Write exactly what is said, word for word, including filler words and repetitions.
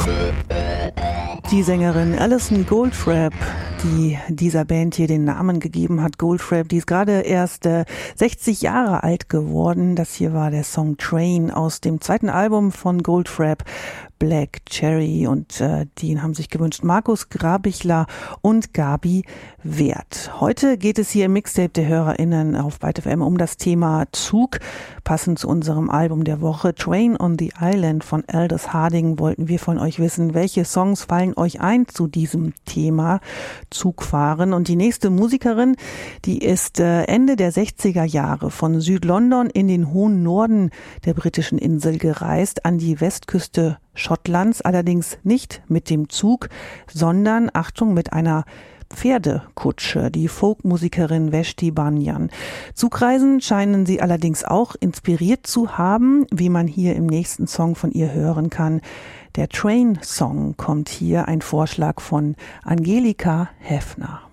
Die Sängerin Alison Goldfrapp, die dieser Band hier den Namen gegeben hat, Goldfrapp, die ist gerade erst äh, sechzig Jahre alt geworden. Das hier war der Song Train aus dem zweiten Album von Goldfrapp, Black Cherry, und äh, den haben sich gewünscht Markus Grabichler und Gabi Wert. Heute geht es hier im Mixtape der HörerInnen auf Byte F M um das Thema Zug. Passend zu unserem Album der Woche Train on the Island von Aldous Harding wollten wir von euch wissen, welche Songs fallen euch ein zu diesem Thema Zugfahren. Und die nächste Musikerin, die ist äh, Ende der sechziger Jahre von Südlondon in den hohen Norden der britischen Insel gereist, an die Westküste Schottlands, allerdings nicht mit dem Zug, sondern, Achtung, mit einer Pferdekutsche, die Folkmusikerin Vashti Bunyan. Zugreisen scheinen sie allerdings auch inspiriert zu haben, wie man hier im nächsten Song von ihr hören kann. Der Train Song kommt hier, ein Vorschlag von Angelika Heffner.